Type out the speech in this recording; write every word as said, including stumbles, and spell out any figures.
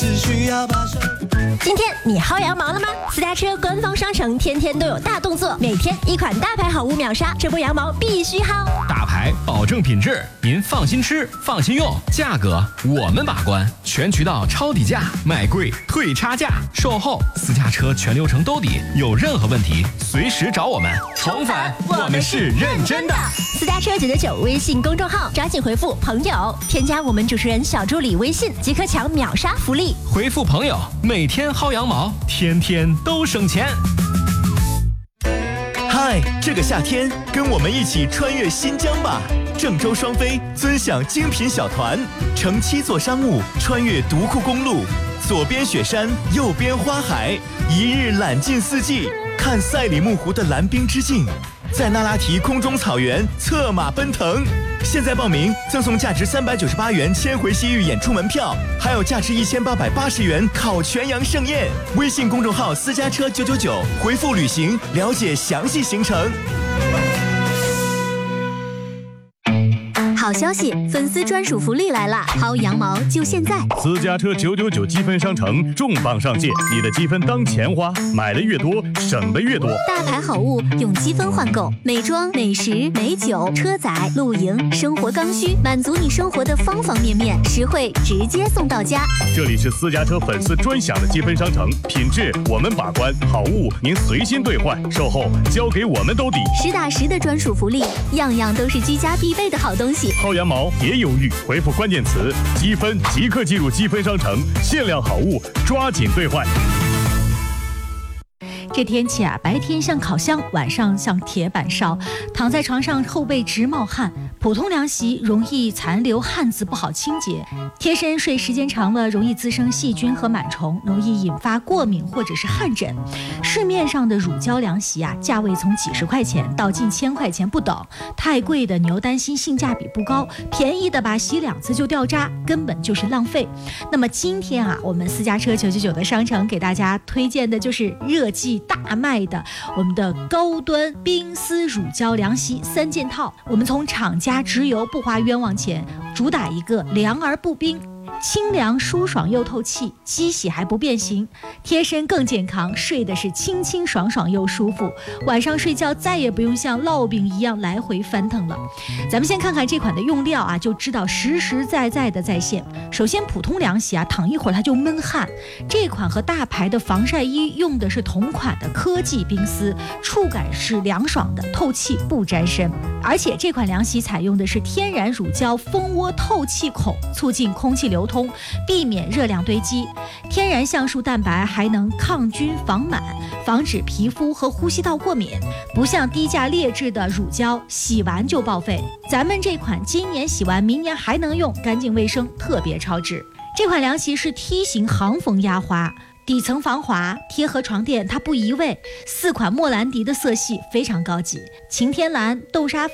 只需要把手。 今天你薅羊毛了吗？私家车官方商城天天都有大动作，每天一款大牌好物秒杀，这波羊毛必须薅。 大牌保证品质，您放心吃，放心用，价格我们把关，全渠道抄底价，买贵退差价，售后私家车全流程兜底，有任何问题随时找我们。宠粉，我们是认真的。 私家车九九九微信公众号，抓紧回复朋友，添加我们主持人小助理微信，即可抢秒杀福利。 回复朋友，每天薅羊毛，天天都省钱。 嗨，这个夏天跟我们一起穿越新疆吧！郑州双飞尊享精品小团，乘七座商务穿越独库公路，左边雪山，右边花海，一日览尽四季，看赛里木湖的蓝冰之境，在那拉提空中草原策马奔腾。现在报名赠送价值三百九十八元千回西域演出门票，还有价值一千八百八十元烤全羊盛宴。微信公众号私家车九九九，回复旅行了解详细行程。 好消息，粉丝专属福利来啦！薅羊毛就现在！ 私家车九九九积分商城重磅上线，你的积分当钱花，买的越多，省的越多。 大牌好物用积分换购，美妆、美食、美酒、车载、露营、生活刚需，满足你生活的方方面面，实惠直接送到家。 这里是私家车粉丝专享的积分商城，品质我们把关，好物您随心兑换，售后交给我们兜底。 实打实的专属福利，样样都是居家必备的好东西。 薅羊毛别犹豫，回复关键词积分即刻进入积分商城，限量好物抓紧兑换。 这天气啊，白天像烤箱，晚上像铁板烧，躺在床上后背直冒汗，普通凉席容易残留汗渍，不好清洁，贴身睡时间长了容易滋生细菌和螨虫，容易引发过敏或者是汗疹。市面上的乳胶凉席啊，价位从几十块钱到近千块钱不等，太贵的你又担心性价比不高，便宜的吧洗两次就掉渣，根本就是浪费。那么今天啊，我们私家车九九九的商城给大家推荐的就是热季大卖的我们的高端冰丝乳胶凉席三件套，我们从厂家直邮，不花冤枉钱，主打一个凉而不冰，清凉舒爽又透气，机洗还不变形，贴身更健康，睡的是清清爽爽又舒服，晚上睡觉再也不用像烙饼一样来回翻腾了。咱们先看看这款的用料啊，就知道实实在在的在线。首先普通凉席啊，躺一会儿它就闷汗，这款和大牌的防晒衣用的是同款的科技冰丝，触感是凉爽的，透气不沾身。而且这款凉席采用的是天然乳胶蜂窝透气孔，促进空气流通，避免热量堆积。天然橡树蛋白还能抗菌防螨，防止皮肤和呼吸道过敏，不像低价劣质的乳胶洗完就报废。咱们这款今年洗完明年还能用，干净卫生，特别超值。这款凉席是梯形行缝压花，底层防滑，贴合床垫它不移位，四款莫兰迪的色系非常高级，晴天蓝、豆沙